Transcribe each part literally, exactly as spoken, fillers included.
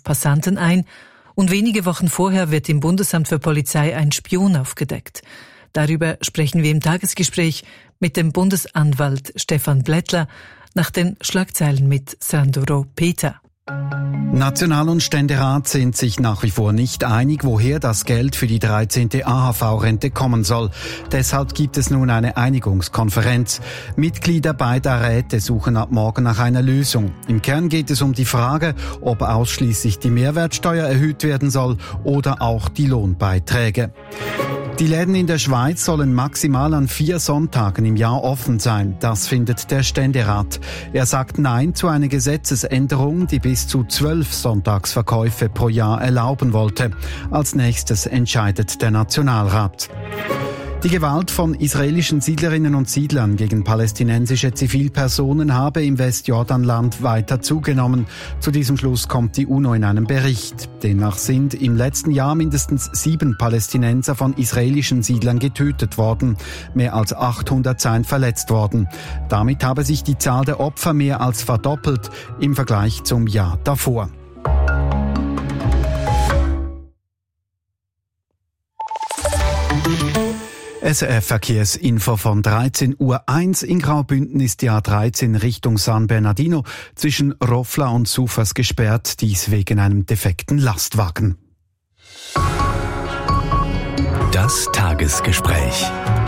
Passanten ein und wenige Wochen vorher wird im Bundesamt für Polizei ein Spion aufgedeckt. Darüber sprechen wir im Tagesgespräch mit dem Bundesanwalt Stefan Blättler nach den Schlagzeilen mit Sandro Peter. National- und Ständerat sind sich nach wie vor nicht einig, woher das Geld für die dreizehnte A H V-Rente kommen soll. Deshalb gibt es nun eine Einigungskonferenz. Mitglieder beider Räte suchen ab morgen nach einer Lösung. Im Kern geht es um die Frage, ob ausschließlich die Mehrwertsteuer erhöht werden soll oder auch die Lohnbeiträge. Die Läden in der Schweiz sollen maximal an vier Sonntagen im Jahr offen sein. Das findet der Ständerat. Er sagt Nein zu einer Gesetzesänderung, die bis zu zwölf Sonntagsverkäufe pro Jahr erlauben wollte. Als nächstes entscheidet der Nationalrat. Die Gewalt von israelischen Siedlerinnen und Siedlern gegen palästinensische Zivilpersonen habe im Westjordanland weiter zugenommen. Zu diesem Schluss kommt die UNO in einem Bericht. Demnach sind im letzten Jahr mindestens sieben Palästinenser von israelischen Siedlern getötet worden. Mehr als achthundert seien verletzt worden. Damit habe sich die Zahl der Opfer mehr als verdoppelt im Vergleich zum Jahr davor. S R F-Verkehrsinfo von dreizehn Uhr eins. In Graubünden ist die A dreizehn Richtung San Bernardino zwischen Rofla und Sufers gesperrt, dies wegen einem defekten Lastwagen. Das Tagesgespräch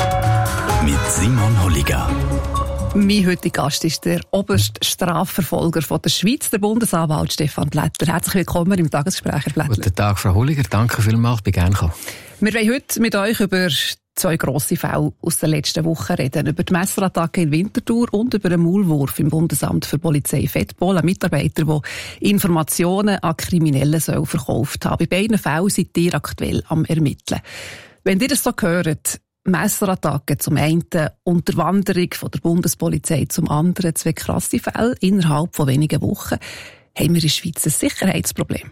mit Simon Holliger. Mein heutiger Gast ist der oberste Strafverfolger von der Schweiz, der Bundesanwalt Stefan Blättler. Herzlich willkommen im Tagesgespräch, Herr Blättler. Guten Tag, Frau Holliger. Danke vielmals, ich bin gerne gekommen. Wir wollen heute mit euch über zwei grosse Fälle aus der letzten Woche reden. Über die Messerattacke in Winterthur und über einen Maulwurf im Bundesamt für Polizei Fettpol, ein Mitarbeiter, der Informationen an Kriminelle soll verkauft haben. Bei beiden Fällen seid ihr aktuell am Ermitteln. Wenn ihr das so hört, Messerattacke zum einen, Unterwanderung von der Bundespolizei zum anderen, zwei krasse Fälle innerhalb von wenigen Wochen, haben wir in der Schweiz ein Sicherheitsproblem.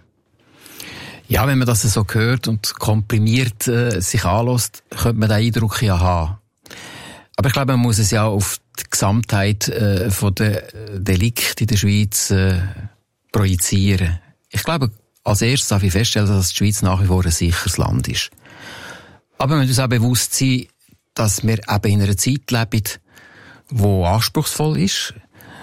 Ja, wenn man das so hört und komprimiert äh, sich anlässt, könnte man den Eindruck ja haben. Aber ich glaube, man muss es ja auf die Gesamtheit äh, von der Delikte in der Schweiz äh, projizieren. Ich glaube, als erstes darf ich feststellen, dass die Schweiz nach wie vor ein sicheres Land ist. Aber wir müssen uns auch bewusst sein, dass wir eben in einer Zeit leben, die anspruchsvoll ist,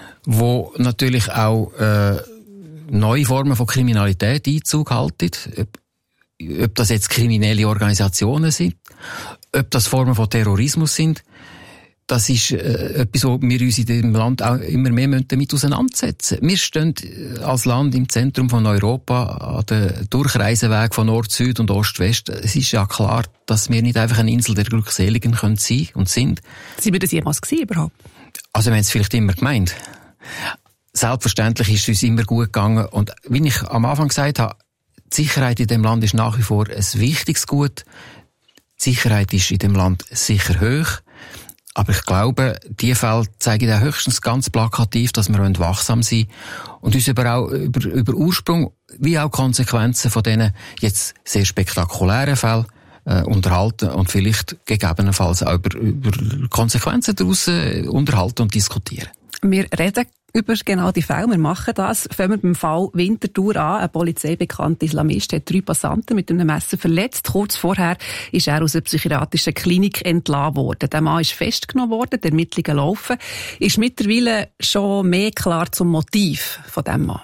wo natürlich auch äh, neue Formen von Kriminalität Einzug halten. Ob, ob das jetzt kriminelle Organisationen sind, ob das Formen von Terrorismus sind, das ist äh, etwas, wo wir uns in diesem Land auch immer mehr damit auseinandersetzen müssen. Wir stehen als Land im Zentrum von Europa an den Durchreiseweg von Nord, Süd und Ost, West. Es ist ja klar, dass wir nicht einfach eine Insel der Glückseligen können sein und sind. Sind wir das jemals gewesen überhaupt? Also wir haben es vielleicht immer gemeint. Selbstverständlich ist es uns immer gut gegangen. Und wie ich am Anfang gesagt habe, die Sicherheit in dem Land ist nach wie vor ein wichtiges Gut. Die Sicherheit ist in dem Land sicher hoch. Aber ich glaube, die Fälle zeigen auch höchstens ganz plakativ, dass wir wachsam sein und uns über, auch, über, über Ursprung wie auch Konsequenzen von diesen jetzt sehr spektakulären Fällen äh, unterhalten und vielleicht gegebenenfalls auch über, über Konsequenzen daraus äh, unterhalten und diskutieren. Wir reden über genau die Fälle. Wir machen das. Fangen wir beim Fall Winterthur an. Ein polizeibekannter Islamist hat drei Passanten mit einem Messer verletzt. Kurz vorher ist er aus einer psychiatrischen Klinik entlassen worden. Der Mann ist festgenommen worden, die Ermittlungen laufen. Ist mittlerweile schon mehr klar zum Motiv von diesem Mann?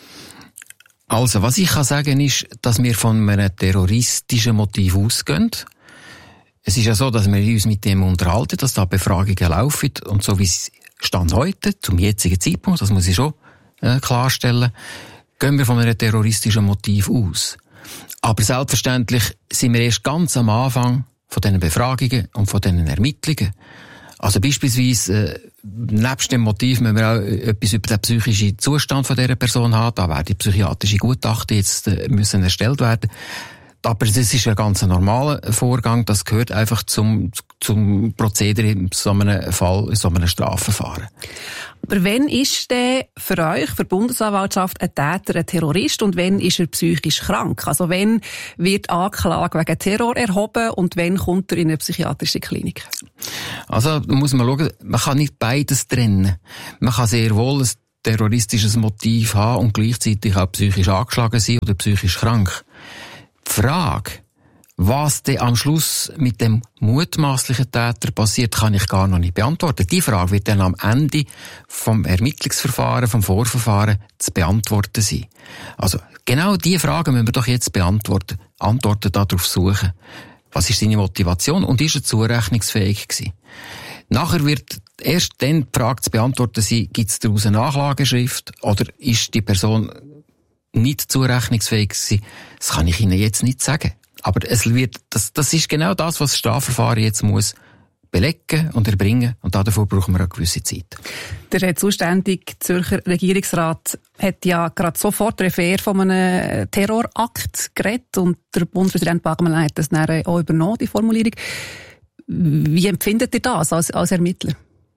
Also, was ich kann sagen ist, dass wir von einem terroristischen Motiv ausgehen. Es ist ja so, dass wir uns mit dem unterhalten, dass da Befragungen laufen und so wie es Stand heute, zum jetzigen Zeitpunkt, das muss ich schon äh, klarstellen, gehen wir von einem terroristischen Motiv aus. Aber selbstverständlich sind wir erst ganz am Anfang von diesen Befragungen und von diesen Ermittlungen. Also beispielsweise, äh, nebst dem Motiv müssen wir auch etwas über den psychischen Zustand von dieser Person haben. Da werden die psychiatrischen Gutachten jetzt äh, müssen erstellt werden. Aber das ist ein ganz normaler Vorgang. Das gehört einfach zum, zum Prozedere in so einem Fall, in so einem Strafverfahren. Aber wann ist denn für euch, für die Bundesanwaltschaft, ein Täter ein Terrorist und wann ist er psychisch krank? Also wann wird Anklage wegen Terror erhoben und wann kommt er in eine psychiatrische Klinik? Also da muss man schauen, man kann nicht beides trennen. Man kann sehr wohl ein terroristisches Motiv haben und gleichzeitig auch psychisch angeschlagen sein oder psychisch krank. Die Frage, was denn am Schluss mit dem mutmaßlichen Täter passiert, kann ich gar noch nicht beantworten. Die Frage wird dann am Ende vom Ermittlungsverfahren, vom Vorverfahren zu beantworten sein. Also genau diese Fragen müssen wir doch jetzt beantworten, Antworten darauf suchen. Was ist seine Motivation und ist er zurechnungsfähig gewesen? Nachher wird erst dann die Frage zu beantworten sein, gibt es daraus eine Nachlageschrift oder ist die Person nicht zurechnungsfähig gewesen? Das kann ich Ihnen jetzt nicht sagen. Aber es wird, das, das ist genau das, was das Strafverfahren jetzt muss belegen und erbringen. Und dafür brauchen wir eine gewisse Zeit. Der zuständige Zürcher Regierungsrat hat ja gerade sofort Refer von einem Terrorakt geredet und der Bundespräsident Bachmann hat das dann auch übernommen, die Formulierung. Wie empfindet ihr das als, als Ermittler?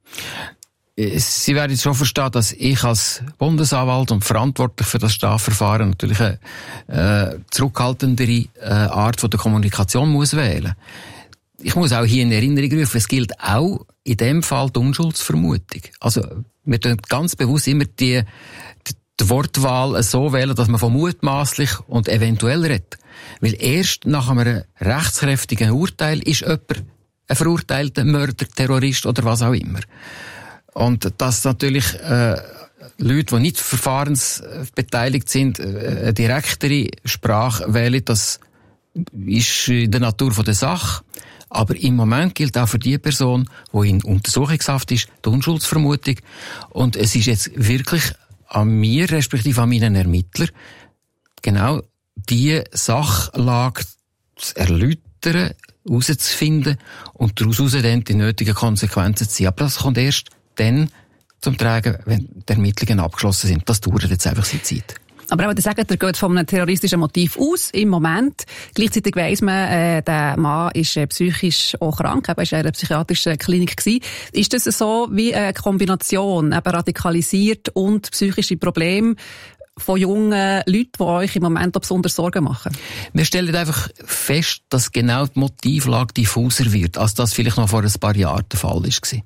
Sie werden jetzt schon verstehen, dass ich als Bundesanwalt und verantwortlich für das Strafverfahren natürlich eine äh, zurückhaltendere äh, Art von der Kommunikation muss wählen. Ich muss auch hier in Erinnerung rufen, es gilt auch in dem Fall die Unschuldsvermutung. Also wir tun ganz bewusst immer die, die, die Wortwahl so wählen, dass man von mutmaßlich und eventuell redet. Weil erst nach einem rechtskräftigen Urteil ist jemand ein verurteilter Mörder, Terrorist oder was auch immer. Und dass natürlich äh, Leute, die nicht verfahrensbeteiligt sind, äh, eine direktere Sprache wählen, das ist in der Natur von der Sache. Aber im Moment gilt auch für die Person, die in Untersuchungshaft ist, die Unschuldsvermutung. Und es ist jetzt wirklich an mir, respektive an meinen Ermittlern, genau diese Sachlage zu erläutern, herauszufinden und daraus dann die nötigen Konsequenzen zu ziehen. Aber das kommt erst dann zum Tragen, wenn die Ermittlungen abgeschlossen sind. Das dauert jetzt einfach seine Zeit. Aber auch, der sagt, er geht von einem terroristischen Motiv aus, im Moment. Gleichzeitig weiss man, äh, der Mann ist äh, psychisch auch krank, er war in einer psychiatrischen Klinik gewesen. Ist das so wie eine Kombination, eben radikalisiert und psychische Probleme von jungen Leuten, die euch im Moment auch besonders Sorgen machen? Wir stellen einfach fest, dass genau die Motivlage diffuser wird, als das vielleicht noch vor ein paar Jahren der Fall war.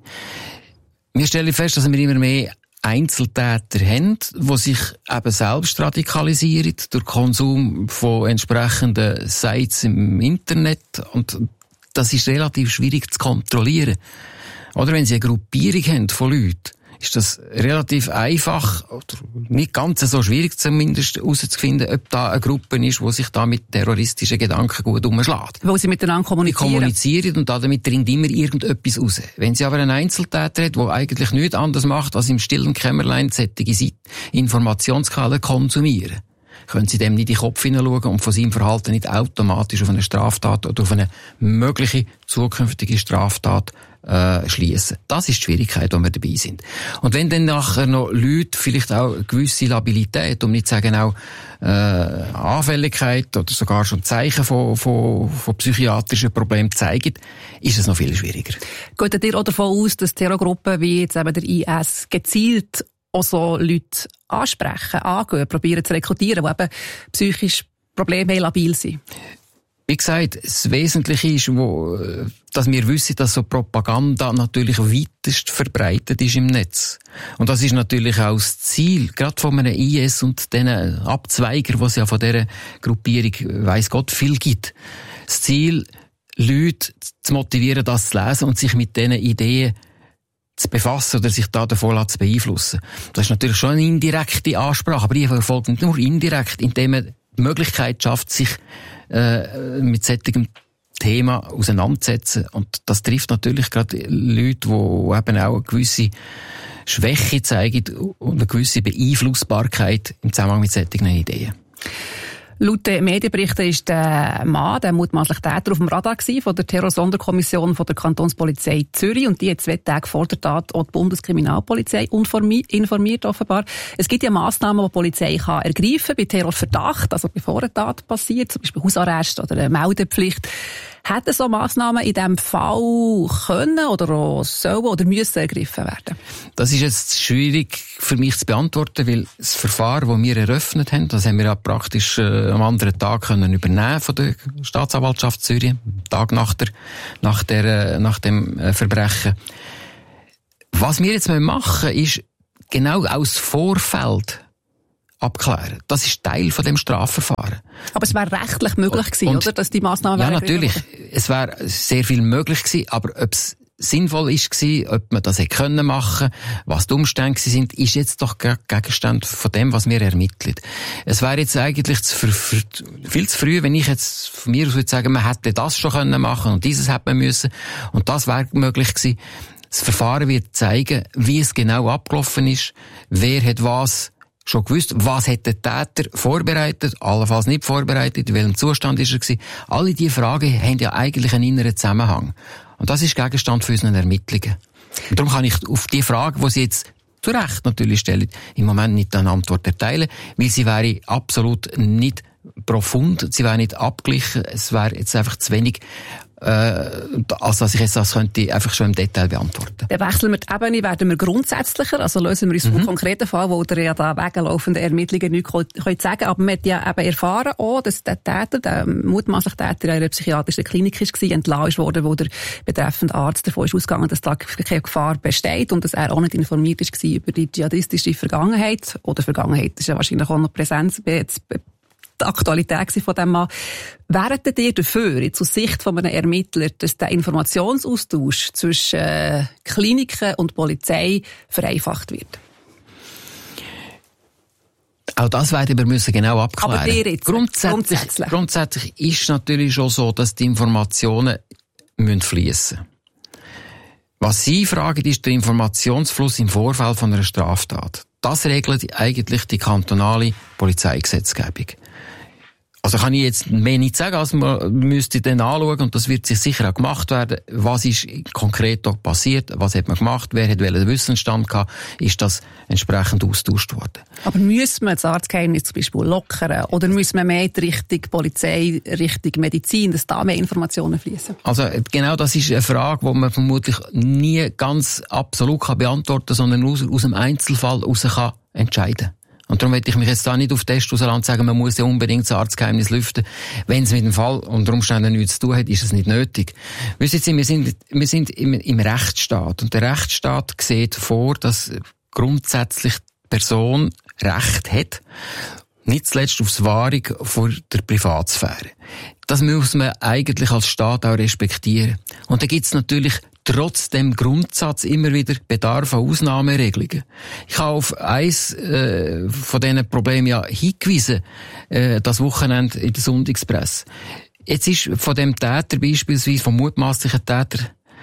Wir stellen fest, dass wir immer mehr Einzeltäter haben, die sich eben selbst radikalisieren durch Konsum von entsprechenden Sites im Internet. Und das ist relativ schwierig zu kontrollieren. Oder wenn Sie eine Gruppierung haben von Leuten, ist das relativ einfach, oder nicht ganz so schwierig zumindest herauszufinden, ob da eine Gruppe ist, die sich da mit terroristischen Gedanken gut umschlägt. Wo sie miteinander kommunizieren. Die kommunizieren und damit dringt immer irgendetwas raus. Wenn sie aber einen Einzeltäter hat, der eigentlich nichts anderes macht, als im stillen Kämmerlein solche Informationsquellen konsumieren, können sie dem nicht in den Kopf hineinschauen und von seinem Verhalten nicht automatisch auf eine Straftat oder auf eine mögliche zukünftige Straftat äh, schliessen. Das ist die Schwierigkeit, wo wir dabei sind. Und wenn dann nachher noch Leute vielleicht auch eine gewisse Labilität, um nicht zu sagen auch äh, Anfälligkeit oder sogar schon Zeichen von, von, von psychiatrischen Problemen zeigen, ist es noch viel schwieriger. Geht ihr auch davon aus, dass Terrorgruppen wie jetzt eben der I S gezielt auch so Leute ansprechen, angehen, probieren zu rekrutieren, die eben psychisch Probleme labil sind? Wie gesagt, das Wesentliche ist, wo, dass wir wissen, dass so Propaganda natürlich weitest verbreitet ist im Netz. Und das ist natürlich auch das Ziel, gerade von einem I S und den Abzweigern, die es ja von dieser Gruppierung, weiss Gott, viel gibt. Das Ziel, Leute zu motivieren, das zu lesen und sich mit diesen Ideen zu befassen oder sich da davon zu beeinflussen. Das ist natürlich schon eine indirekte Ansprache, aber die erfolgt nicht nur indirekt, indem man die Möglichkeit schafft, sich äh, mit solchem Thema auseinanderzusetzen. Und das trifft natürlich gerade Leute, die eben auch eine gewisse Schwäche zeigen und eine gewisse Beeinflussbarkeit im Zusammenhang mit solchen Ideen. Laut den Medienberichten ist der Mann, der mutmaßliche Täter, auf dem Radar gewesen von der Terrorsonderkommission von der Kantonspolizei Zürich. Und die hat zwei Tage vor der Tat auch die Bundeskriminalpolizei informiert, offenbar. Es gibt ja Massnahmen, die die Polizei kann ergreifen kann bei Terrorverdacht, also bevor eine Tat passiert, zum Beispiel Hausarrest oder eine Meldepflicht. Hätten so Massnahmen in diesem Fall können oder auch sollen oder müssen ergriffen werden? Das ist jetzt schwierig für mich zu beantworten, weil das Verfahren, das wir eröffnet haben, das haben wir ja praktisch äh, am anderen Tag können übernehmen von der Staatsanwaltschaft Zürich, Tag nach, der, nach, der, äh, nach dem äh, Verbrechen. Was wir jetzt machen müssen, ist genau aus Vorfeld abklären. Das ist Teil von dem Strafverfahren. Aber es wäre rechtlich möglich und, gewesen, oder? Dass die Massnahmen Ja, natürlich. Es wäre sehr viel möglich gewesen, aber ob es sinnvoll ist gewesen, ob man das hätte können machen, was die Umstände sind, ist jetzt doch Gegenstand von dem, was wir ermitteln. Es wäre jetzt eigentlich zu, für, für, viel zu früh, wenn ich jetzt von mir aus würde sagen, man hätte das schon können machen und dieses hätte man müssen und das wäre möglich gewesen. Das Verfahren wird zeigen, wie es genau abgelaufen ist, wer hat was schon gewusst, was hat der Täter vorbereitet, allenfalls nicht vorbereitet, in welchem Zustand ist er gewesen. Alle diese Fragen haben ja eigentlich einen inneren Zusammenhang. Und das ist Gegenstand für unsere Ermittlungen. Und darum kann ich auf die Frage, die Sie jetzt zu Recht natürlich stellen, im Moment nicht eine Antwort erteilen, weil sie wäre absolut nicht profund, sie wäre nicht abgeglichen, es wäre jetzt einfach zu wenig, äh, als dass ich jetzt das könnte einfach schon im Detail beantworten. Dann wechseln wir die Ebene, werden wir grundsätzlicher, also lösen wir uns mhm. vom konkreten Fall, wo der ja da weglaufende Ermittlungen nichts können sagen, aber man hat ja eben erfahren auch, dass der Täter, der mutmaßliche Täter in einer psychiatrischen Klinik war, entlassen ist worden, wo der betreffende Arzt davon ist ausgegangen, dass da keine Gefahr besteht und dass er auch nicht informiert war über die dschihadistische Vergangenheit, oder Vergangenheit ist ja wahrscheinlich auch noch Präsenz, die Aktualität von diesem Mann. Wären ihr dafür, jetzt aus Sicht von einem Ermittler, dass der Informationsaustausch zwischen äh, Kliniken und Polizei vereinfacht wird? Auch das werden wir müssen genau abklären. Aber dir jetzt, grundsätzlich, grundsätzlich. grundsätzlich ist natürlich schon so, dass die Informationen müssen fließen. Was Sie fragen, ist der Informationsfluss im Vorfeld von einer Straftat. Das regelt eigentlich die kantonale Polizeigesetzgebung. Also kann ich jetzt mehr nicht sagen, als man müsste dann anschauen, und das wird sich sicher auch gemacht werden, was ist konkret dort passiert, was hat man gemacht, wer hat welchen Wissensstand gehabt, ist das entsprechend austauscht worden. Aber müssen wir das Arztgeheimnis zum Beispiel lockern, oder müssen wir mehr in Richtung Polizei, Richtung Medizin, dass da mehr Informationen fließen? Also genau das ist eine Frage, die man vermutlich nie ganz absolut kann beantworten kann, sondern aus, aus dem Einzelfall heraus kann entscheiden. Und darum möchte ich mich jetzt da nicht auf Test rausland sagen, man muss ja unbedingt das Arztgeheimnis lüften. Wenn es mit dem Fall unter Umständen nichts zu tun hat, ist es nicht nötig. Wissen Sie, wir sind, wir sind im, im Rechtsstaat. Und der Rechtsstaat sieht vor, dass grundsätzlich die Person Recht hat, nicht zuletzt aufs Wahrung von der Privatsphäre. Das muss man eigentlich als Staat auch respektieren. Und da gibt es natürlich trotz dem Grundsatz immer wieder Bedarf an Ausnahmeregelungen. Ich habe auf eins äh, von diesen Problemen ja hingewiesen, äh, das Wochenende in der Sonntagspresse. Jetzt ist von dem Täter beispielsweise, vom mutmaßlichen Täter,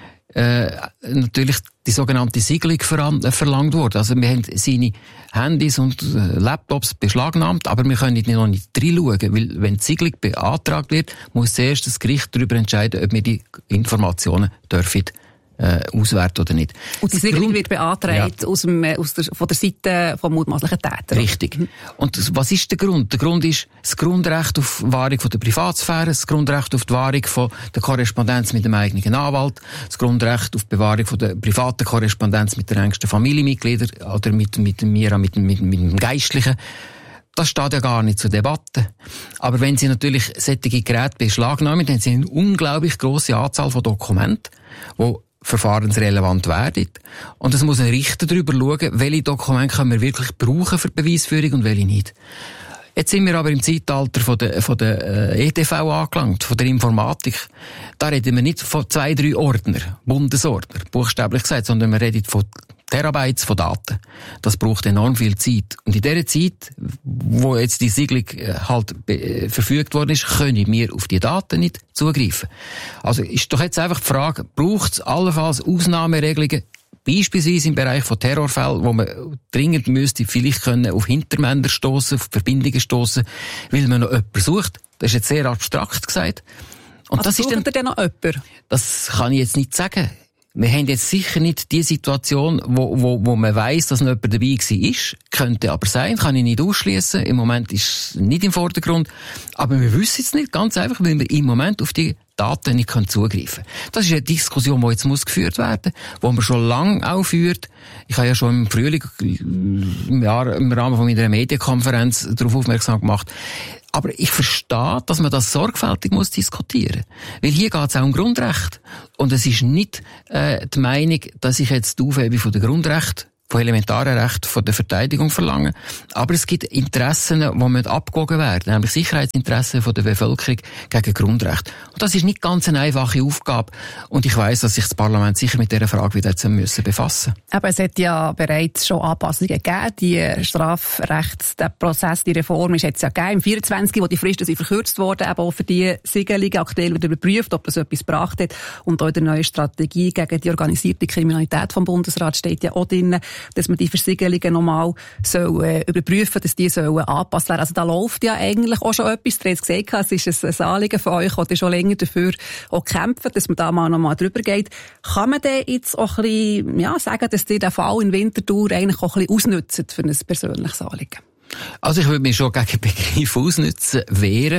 äh, natürlich die sogenannte Siegelung verlangt worden. Also wir haben seine Handys und äh, Laptops beschlagnahmt, aber wir können noch nicht reinschauen, weil wenn die Siegelung beantragt wird, muss zuerst das Gericht darüber entscheiden, ob wir die Informationen dürfen Äh, auswerten oder nicht. Und die Siegelung wird beantragt ja. aus dem, aus der, von der Seite vom mutmaßlichen Täter. Richtig. Und das, was ist der Grund? Der Grund ist das Grundrecht auf Wahrung von der Privatsphäre, das Grundrecht auf die Wahrung von der Korrespondenz mit dem eigenen Anwalt, das Grundrecht auf die Bewahrung von der privaten Korrespondenz mit den engsten Familienmitgliedern oder mit, mit mir, mit, mit, mit dem Geistlichen. Das steht ja gar nicht zur Debatte. Aber wenn Sie natürlich solche Geräte beschlagnahmen, dann haben Sie eine unglaublich grosse Anzahl von Dokumenten, die verfahrensrelevant werden. Und es muss ein Richter darüber schauen, welche Dokumente können wir wirklich brauchen für die Beweisführung und welche nicht. Jetzt sind wir aber im Zeitalter von der, von der äh, E D V angelangt, von der Informatik. Da reden wir nicht von zwei, drei Ordner, Bundesordner, buchstäblich gesagt, sondern wir reden von Terabytes von Daten. Das braucht enorm viel Zeit. Und in dieser Zeit, wo jetzt die Siegelung halt äh, verfügt worden ist, können wir auf die Daten nicht zugreifen. Also ist doch jetzt einfach die Frage, braucht es allenfalls Ausnahmeregelungen, beispielsweise im Bereich von Terrorfällen, wo man dringend müsste vielleicht können auf Hintermänner stoßen, auf Verbindungen stoßen, weil man noch jemanden sucht. Das ist jetzt sehr abstrakt gesagt. Und also das ist dann, denn noch jemanden? Das kann ich jetzt nicht sagen. Wir haben jetzt sicher nicht die Situation, wo, wo, wo man weiss, dass noch jemand dabei war. Könnte aber sein, kann ich nicht ausschließen. Im Moment ist es nicht im Vordergrund. Aber wir wissen es nicht, ganz einfach, weil wir im Moment auf die Daten nicht zugreifen können. Das ist eine Diskussion, die jetzt muss geführt werden muss, die man schon lange auch führt. Ich habe ja schon im Frühling, im, Jahr, im Rahmen von meiner Medienkonferenz darauf aufmerksam gemacht. Aber ich verstehe, dass man das sorgfältig muss diskutieren muss. Weil hier geht es auch um Grundrecht. Und es ist nicht äh, die Meinung, dass ich jetzt die Aufhebung von der Grundrechte von elementaren Rechten von der Verteidigung verlangen. Aber es gibt Interessen, die abgewogen werden, nämlich Sicherheitsinteressen von der Bevölkerung gegen Grundrechte. Und das ist nicht ganz eine einfache Aufgabe. Und ich weiss, dass sich das Parlament sicher mit dieser Frage wieder müssen befassen. Aber es hat ja bereits schon Anpassungen gegeben. Die Strafrechts, der Prozess, die Reform ist jetzt ja gegeben. Im vierundzwanzig, wo die Fristen sind verkürzt worden, eben auch für die Siegelungen aktuell wieder überprüft, ob das etwas gebracht hat. Und auch in der neuen Strategie gegen die organisierte Kriminalität vom Bundesrat steht ja auch drin, dass man die Versiegelungen nochmal soll, äh, überprüfen, dass die sollen angepasst werden. Also da läuft ja eigentlich auch schon etwas. Ihr habt gesagt, es ist ein Anliegen von euch, oder schon länger dafür auch kämpfen, dass man da mal nochmal drüber geht. Kann man denn jetzt auch ein bisschen, ja, sagen, dass ihr den Fall in Winterthur eigentlich auch ein bisschen ausnützt für ein persönliches Anliegen? Also ich würde mich schon gegen Begriff ausnützen wehren.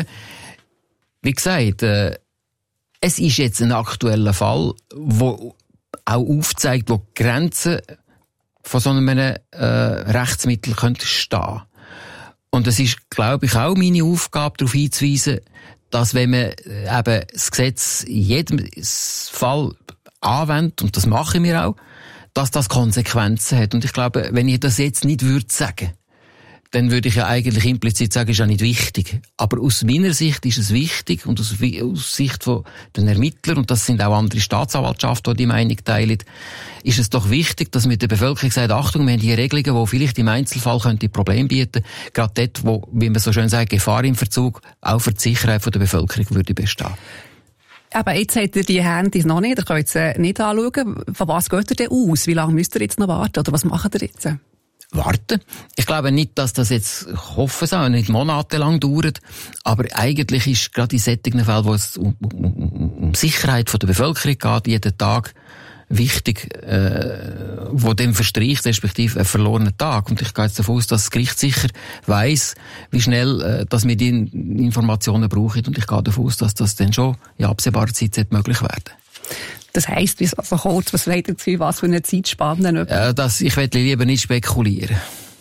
Wie gesagt, äh, es ist jetzt ein aktueller Fall, der auch aufzeigt, wo die Grenzen von so einem äh, Rechtsmittel könnte stehen. Und es ist, glaube ich, auch meine Aufgabe, darauf hinzuweisen, dass wenn man eben das Gesetz in jedem Fall anwendet, und das machen wir auch, dass das Konsequenzen hat. Und ich glaube, wenn ich das jetzt nicht würde sagen, dann würde ich ja eigentlich implizit sagen, ist ja nicht wichtig. Aber aus meiner Sicht ist es wichtig, und aus, aus Sicht von den Ermittlern, und das sind auch andere Staatsanwaltschaften, die die Meinung teilen, ist es doch wichtig, dass mit der Bevölkerung sagt, Achtung, wir haben hier Regelungen, die vielleicht im Einzelfall könnte Probleme bieten, gerade dort, wo, wie man so schön sagt, Gefahr im Verzug auch für die Sicherheit der Bevölkerung würde bestehen. Aber jetzt habt ihr die Handys noch nicht, ihr könnt sie nicht anschauen. Von was geht ihr denn aus? Wie lange müsst ihr jetzt noch warten? Oder was macht ihr jetzt? Warten. Ich glaube nicht, dass das jetzt, ich hoffe es auch, nicht monatelang dauert, aber eigentlich ist gerade in solchen Fällen, wo es um, um, um Sicherheit von der Bevölkerung geht, jeden Tag wichtig, äh, wo dem verstreicht, respektive ein verlorener Tag. Und ich gehe jetzt davon aus, dass das Gericht sicher weiss, wie schnell äh, dass wir die Informationen brauchen. Und ich gehe davon aus, dass das dann schon in absehbarer Zeit möglich werden. Das heisst, wie also kurz, was leidet Sie, was für eine Zeitspanne? Ja, das, ich will lieber nicht spekulieren.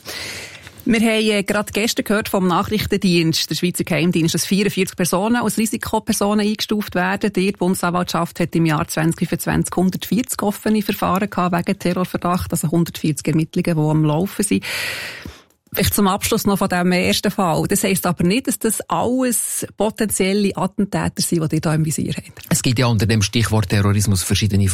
Wir haben äh, gerade gestern gehört vom Nachrichtendienst, der Schweizer Geheimdienst, dass vierundvierzig Personen als Risikopersonen eingestuft werden. Die Bundesanwaltschaft hat im Jahr zwanzig fünfundzwanzig hundertvierzig offene Verfahren gehabt wegen Terrorverdacht, also hundertvierzig Ermittlungen, die am Laufen sind. Vielleicht zum Abschluss noch von diesem ersten Fall. Das heisst aber nicht, dass das alles potenzielle Attentäter sind, die ihr hier im Visier habt. Es gibt ja unter dem Stichwort Terrorismus verschiedene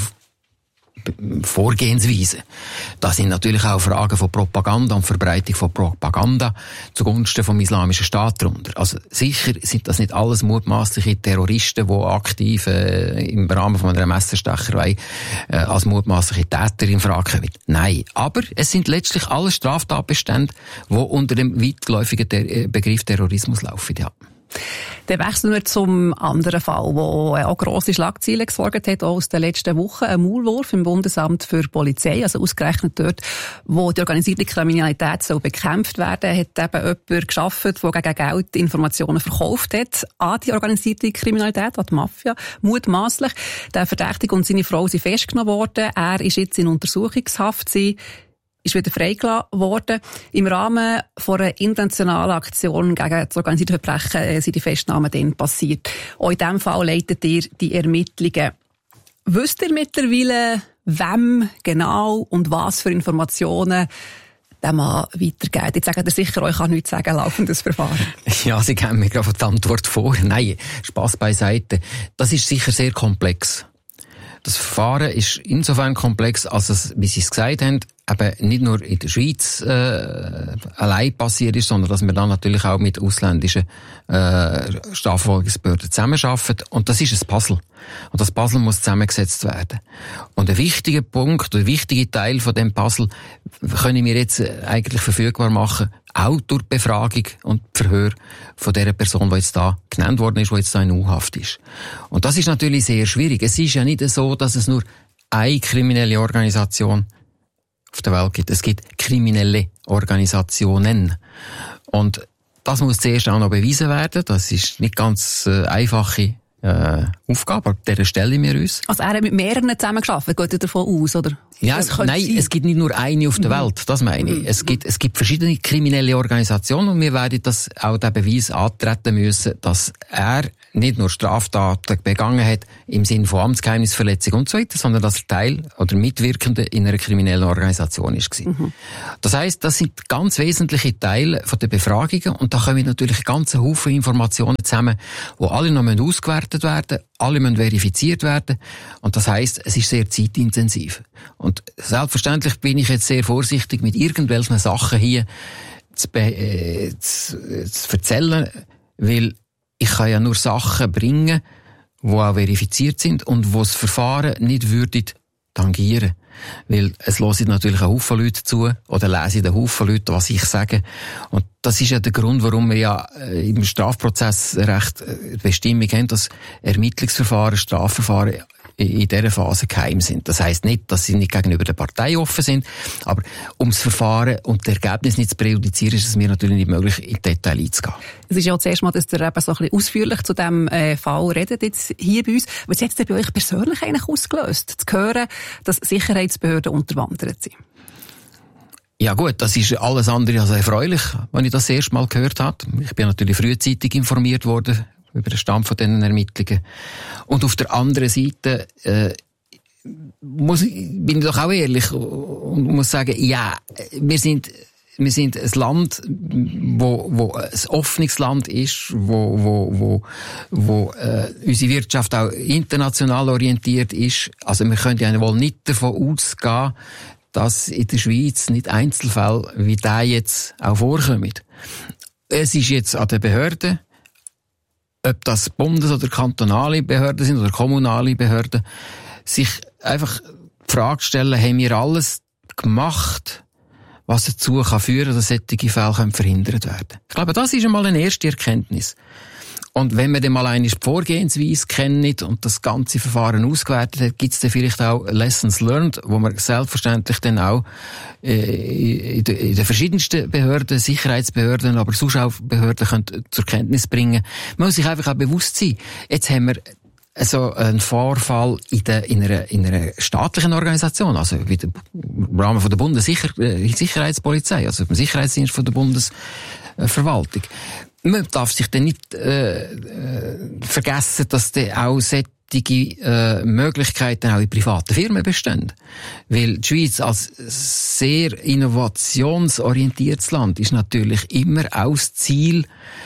Vorgehensweisen. Da sind natürlich auch Fragen von Propaganda und Verbreitung von Propaganda zugunsten vom Islamischen Staat darunter. Also sicher sind das nicht alles mutmaßliche Terroristen, die aktiv äh, im Rahmen von einer Messerstecherei äh, als mutmaßliche Täter in Frage kommen. Nein, aber es sind letztlich alle Straftatbestände, die unter dem weitläufigen Ter- Begriff Terrorismus laufen. Ja. Dann wechseln wir zum anderen Fall, der auch grosse Schlagzeilen gesorgt hat, auch aus den letzten Wochen. Ein Maulwurf im Bundesamt für Polizei, also ausgerechnet dort, wo die organisierte Kriminalität soll bekämpft werden, hat eben jemand gearbeitet, der gegen Geld Informationen verkauft hat an die organisierte Kriminalität, an die Mafia, mutmaßlich. Der Verdächtige und seine Frau sind festgenommen worden. Er ist jetzt in Untersuchungshaft. Sie ist wieder freigelassen worden. Im Rahmen von einer internationalen Aktion gegen das organisierte Verbrechen sind die Festnahmen dann passiert. Auch in diesem Fall leitet ihr die Ermittlungen. Wisst ihr mittlerweile, wem genau und was für Informationen der Mann weitergeht? Jetzt sagt ihr sicher, euch kann nichts sagen, laufendes Verfahren. Ja, Sie geben mir gerade die Antwort vor. Nein, Spass beiseite. Das ist sicher sehr komplex. Das Verfahren ist insofern komplex, als es, wie Sie es gesagt haben, eben nicht nur in der Schweiz äh, allein passiert ist, sondern dass wir dann natürlich auch mit ausländischen äh, Strafverfolgungsbehörden zusammenarbeiten. Und das ist ein Puzzle. Und das Puzzle muss zusammengesetzt werden. Und ein wichtiger Punkt, ein wichtiger Teil von dem Puzzle können wir jetzt eigentlich verfügbar machen, auch durch die Befragung und die Verhör von der Person, die jetzt da genannt worden ist, die jetzt da in U-Haft ist. Und das ist natürlich sehr schwierig. Es ist ja nicht so, dass es nur eine kriminelle Organisation auf der Welt gibt. Es gibt kriminelle Organisationen. Und das muss zuerst auch noch bewiesen werden. Das ist nicht ganz äh, einfache äh, Aufgabe, an dieser stellen wir uns. Also er hat mit mehreren zusammengearbeitet, geht er davon aus, oder? Ja, es, nein, sein? es gibt nicht nur eine auf der mhm. Welt, das meine ich. Mhm. Es gibt, es gibt verschiedene kriminelle Organisationen und wir werden das auch den Beweis antreten müssen, dass er nicht nur Straftaten begangen hat im Sinne von Amtsgeheimnisverletzung und so weiter, sondern dass er Teil oder Mitwirkende in einer kriminellen Organisation ist. Mhm. Das heisst, das sind ganz wesentliche Teile von der Befragungen und da kommen natürlich ganz Haufen Informationen zusammen, die alle noch ausgewertet werden, alle müssen verifiziert werden und das heisst, es ist sehr zeitintensiv. Und selbstverständlich bin ich jetzt sehr vorsichtig, mit irgendwelchen Sachen hier zu, äh, zu, zu erzählen, weil ich kann ja nur Sachen bringen, die auch verifiziert sind und wo das Verfahren nicht würde tangieren. Weil es hören natürlich ein Haufen Leute zu oder lesen ein Haufen Leute, was ich sage. Und das ist ja der Grund, warum wir ja im Strafprozessrecht die Bestimmung haben, dass Ermittlungsverfahren, Strafverfahren in dieser Phase geheim sind. Das heisst nicht, dass sie nicht gegenüber der Partei offen sind, aber um das Verfahren und das Ergebnis nicht zu präjudizieren, ist es mir natürlich nicht möglich, in Detail einzugehen. Es ist ja das erste Mal, dass ihr eben so ein bisschen ausführlich zu diesem äh, Fall redet jetzt hier bei uns. Was hat es denn bei euch persönlich eigentlich ausgelöst, zu hören, dass Sicherheitsbehörden unterwandert sind? Ja gut, das ist alles andere als erfreulich, wenn ich das, das erste Mal gehört habe. Ich bin natürlich frühzeitig informiert worden über den Stand von diesen Ermittlungen. Und auf der anderen Seite äh, muss ich, bin ich doch auch ehrlich und muss sagen, ja, wir sind wir sind ein Land, wo wo ein offenes Land ist, wo wo wo wo äh, unsere Wirtschaft auch international orientiert ist. Also wir können ja wohl nicht davon ausgehen, dass in der Schweiz nicht Einzelfälle wie der jetzt auch vorkommen. Es ist jetzt an den Behörden, ob das Bundes- oder kantonale Behörden sind oder kommunale Behörden, sich einfach die Frage stellen, haben wir alles gemacht, was dazu kann führen, dass solche Fälle verhindert werden können. Ich glaube, das ist einmal eine erste Erkenntnis. Und wenn man dann mal eine Vorgehensweise kennt und das ganze Verfahren ausgewertet hat, gibt es dann vielleicht auch Lessons learned, wo man selbstverständlich dann auch äh, in, de, in den verschiedensten Behörden, Sicherheitsbehörden, aber sonst auch Behörden können zur Kenntnis bringen. Man muss sich einfach auch bewusst sein, jetzt haben wir so ein Vorfall in, der, in, einer, in einer staatlichen Organisation, also wie der, im Rahmen von der Bundessicherheitspolizei, also im Sicherheitsdienst von der Bundesverwaltung. Man darf sich dann nicht äh, vergessen, dass dann auch solche äh, Möglichkeiten auch in privaten Firmen bestehen. Weil die Schweiz als sehr innovationsorientiertes Land ist natürlich immer auch das Ziel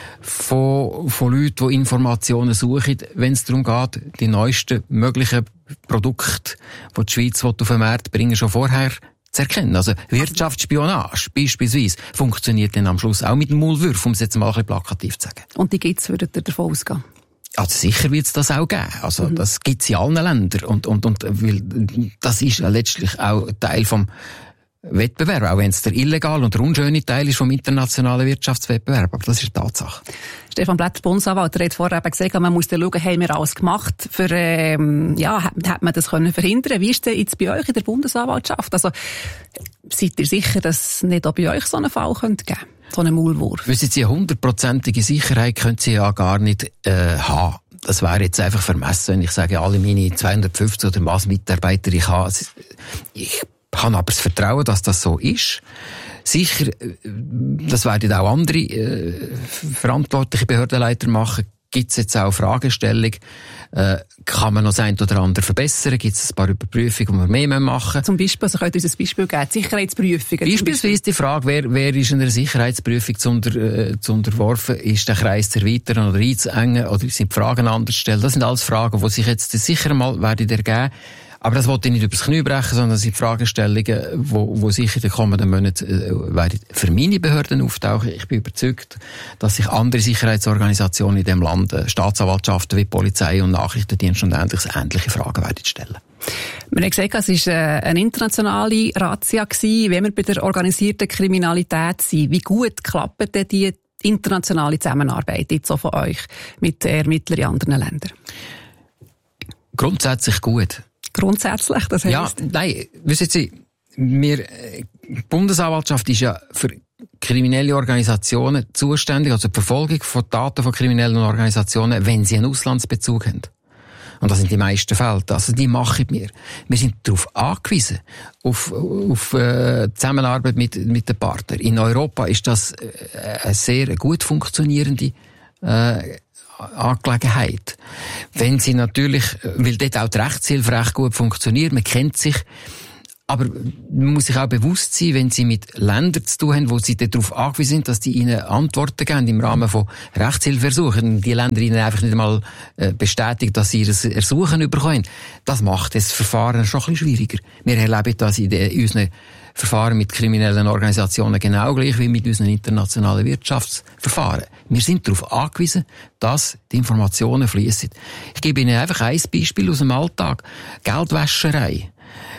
von, von Leuten, die Informationen suchen, wenn es darum geht, die neuesten möglichen Produkte, die die Schweiz auf den Markt bringen, schon vorher zu erkennen. Also Wirtschaftsspionage beispielsweise funktioniert dann am Schluss auch mit dem Maulwurf, um es jetzt mal ein bisschen plakativ zu sagen. Und die gibt's, würdet ihr davon ausgehen? Also sicher wird es das auch geben. Also mhm. das gibt's in allen Ländern. Und, und, und weil das ist ja letztlich auch Teil vom Wettbewerb, auch wenn es der illegale und der unschöne Teil ist vom internationalen Wirtschaftswettbewerb. Aber das ist eine Tatsache. Stefan Blättler, Bundesanwalt, der hat vorher eben gesagt, man muss dann schauen, haben wir alles gemacht, für, ähm, ja, hat man das können verhindern? Wie ist denn jetzt bei euch in der Bundesanwaltschaft? Also, seid ihr sicher, dass es nicht auch bei euch so einen Fall geben könnte? So einen Maulwurf? Wissen Sie, eine hundertprozentige Sicherheit können Sie ja gar nicht äh, haben. Das wäre jetzt einfach vermessen, wenn ich sage, alle meine zweihundertfünfzig oder was Mitarbeiter ich habe. Ich habe aber das Vertrauen, dass das so ist. Sicher, das werden auch andere äh, verantwortliche Behördenleiter machen. Gibt es jetzt auch Fragestellung, äh, kann man noch das eine oder andere verbessern? Gibt es ein paar Überprüfungen, die wir mehr machen müssen? Zum Beispiel, also könnt ihr uns ein Beispiel geben, Sicherheitsprüfungen? Beispielsweise die Frage, wer, wer ist in einer Sicherheitsprüfung zu, unter, äh, zu unterworfen? Ist der Kreis zu erweitern oder einzuengen? Oder sind die Fragen anders stellen? Das sind alles Fragen, die sich jetzt sicher mal werden ergeben. Aber das wollte ich nicht übers Knie brechen, sondern das sind Fragestellungen, wo, wo sicher in den kommenden Monaten äh, werden für meine Behörden auftauchen. Ich bin überzeugt, dass sich andere Sicherheitsorganisationen in diesem Land, äh, Staatsanwaltschaften wie Polizei und Nachrichtendienst und Ähnliches, ähnliche Fragen werden stellen. Wir haben gesagt, es war äh, eine internationale Razzia gewesen. Wenn wir bei der organisierten Kriminalität sind, wie gut klappt denn die internationale Zusammenarbeit jetzt so von euch mit Ermittlern in anderen Ländern? Grundsätzlich gut. Grundsätzlich, das heisst? Ja, nein, wissen Sie, wir Die Bundesanwaltschaft ist ja für kriminelle Organisationen zuständig, also die Verfolgung von Daten von kriminellen Organisationen, wenn sie einen Auslandsbezug haben. Und das sind die meisten Fälle. Also die machen wir. Wir sind darauf angewiesen, auf, auf äh, Zusammenarbeit mit, mit den Partnern. In Europa ist das äh, eine sehr gut funktionierende äh, Angelegenheit. Wenn sie natürlich, weil dort auch die Rechtshilfe recht gut funktioniert, man kennt sich, aber man muss sich auch bewusst sein, wenn sie mit Ländern zu tun haben, wo sie darauf angewiesen sind, dass die ihnen Antworten geben im Rahmen von Rechtshilfeersuchen, die Länder ihnen einfach nicht einmal bestätigen, dass sie ihr Ersuchen bekommen. Das macht das Verfahren schon ein bisschen schwieriger. Wir erleben das in, in unseren Verfahren mit kriminellen Organisationen genau gleich wie mit unseren internationalen Wirtschaftsverfahren. Wir sind darauf angewiesen, dass die Informationen fließen. Ich gebe Ihnen einfach ein Beispiel aus dem Alltag. Geldwäscherei.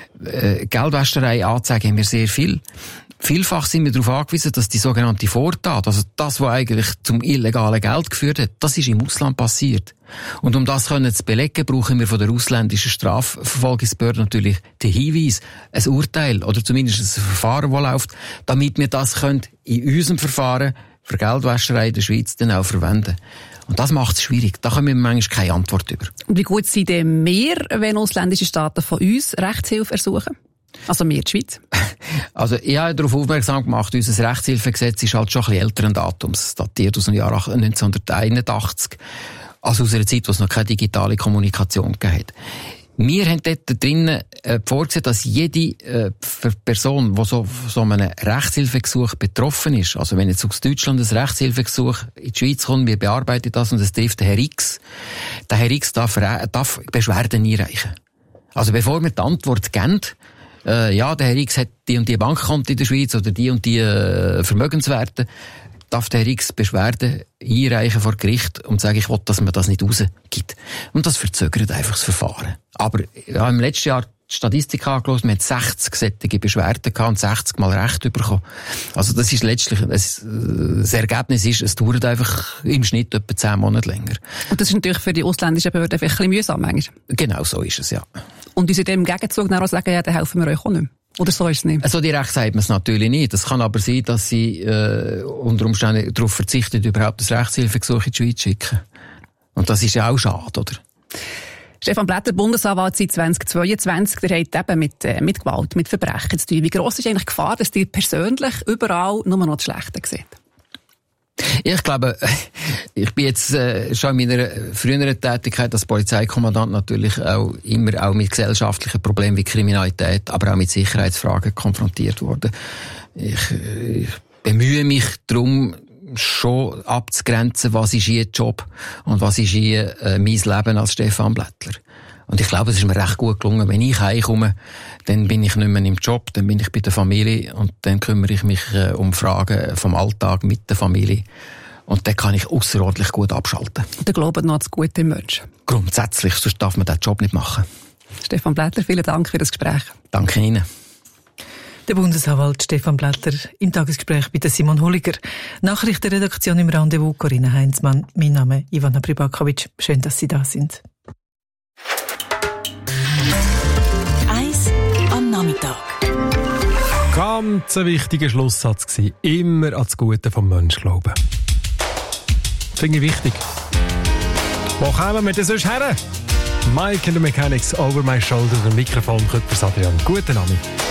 Äh, Geldwäscherei-Anzeigen haben wir sehr viel. Vielfach sind wir darauf angewiesen, dass die sogenannte Vortat, also das, was eigentlich zum illegalen Geld geführt hat, das ist im Ausland passiert. Und um das können zu belegen, brauchen wir von der ausländischen Strafverfolgungsbehörde natürlich den Hinweis, ein Urteil oder zumindest ein Verfahren, das läuft, damit wir das können in unserem Verfahren für Geldwäscherei in der Schweiz dann auch verwenden. Und das macht es schwierig. Da können wir manchmal keine Antwort über. Und wie gut sind denn wir, wenn ausländische Staaten von uns Rechtshilfe ersuchen? Also wir, die Schweiz? Also ich habe darauf aufmerksam gemacht, unser Rechtshilfegesetz ist halt schon ein bisschen älteren Datums. Es datiert aus dem Jahr neunzehnhunderteinundachtzig. Also aus einer Zeit, wo es noch keine digitale Kommunikation gegeben hat. Wir haben dort drinnen äh, vorgesehen, dass jede äh, Person, die so von so einem Rechtshilfegesuch betroffen ist, also wenn jetzt aus Deutschland ein Rechtshilfegesuch in die Schweiz kommt, wir bearbeiten das und es trifft den Herr X, der Herr X darf, darf Beschwerden einreichen. Also bevor wir die Antwort geben, äh, ja, der Herr X hat die und die Bankkonto in der Schweiz oder die und die äh, Vermögenswerte, darf der Herr X Beschwerden einreichen vor Gericht und sagen, ich will, dass man das nicht rausgibt. Und das verzögert einfach das Verfahren. Aber ja, im letzten Jahr die Statistik angeschaut, wir hatten sechzig solche Beschwerden gehabt und sechzig Mal Recht bekommen. Also das ist letztlich, das, das Ergebnis ist, es dauert einfach im Schnitt etwa zehn Monate länger. Und das ist natürlich für die ausländischen Behörden ein bisschen mühsam manchmal. Genau so ist es, ja. Und uns in dem Gegenzug dann auch sagen, ja, dann helfen wir euch auch nicht mehr. Oder so ist es nicht? Also direkt sagt man es natürlich nicht. Es kann aber sein, dass sie äh, unter Umständen darauf verzichten, überhaupt das Rechtshilfegesuch in die Schweiz zu schicken. Und das ist ja auch schade, oder? Stefan Blättler, Bundesanwalt seit zweitausendzweiundzwanzig, der hat eben mit, äh, mit Gewalt, mit Verbrechen zu tun. Wie gross ist eigentlich die Gefahr, dass ihr persönlich überall nur noch das Schlechte seht? Ich glaube, ich bin jetzt äh, schon in meiner früheren Tätigkeit als Polizeikommandant natürlich auch immer auch mit gesellschaftlichen Problemen wie Kriminalität, aber auch mit Sicherheitsfragen konfrontiert worden. Ich, ich bemühe mich darum, schon abzugrenzen, was ist ihr Job und was ist ihr äh, mein Leben als Stefan Blättler. Und ich glaube, es ist mir recht gut gelungen. Wenn ich heimkomme, dann bin ich nicht mehr im Job, dann bin ich bei der Familie und dann kümmere ich mich äh, um Fragen vom Alltag mit der Familie. Und dann kann ich ausserordentlich gut abschalten. Der Glaube noch an das Gute im Menschen. Grundsätzlich, sonst darf man diesen Job nicht machen. Stefan Blättler, vielen Dank für das Gespräch. Danke Ihnen. Der Bundesanwalt Stefan Blättler im Tagesgespräch bei Simon Holliger. Nachrichtenredaktion im Rendezvous, Corinna Heinzmann. Mein Name ist Ivana Pribakovic. Schön, dass Sie da sind. Eins am Nachmittag. Ganz ein wichtiger Schlusssatz gewesen. Immer an das Gute vom Menschen glauben. Finde ich wichtig. Wo kommen wir denn sonst her? Mike and the Mechanics, Over My Shoulder, der Mikrofon, Adrian. Guten Abend.